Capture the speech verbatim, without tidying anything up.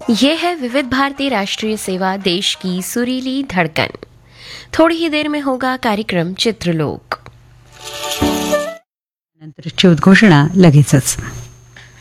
ये है विविध भारती राष्ट्रीय सेवा, देश की सुरीली धड़कन। थोड़ी ही देर में होगा कार्यक्रम चित्रलोक. नंतरची उद्घोषणा लगेचच.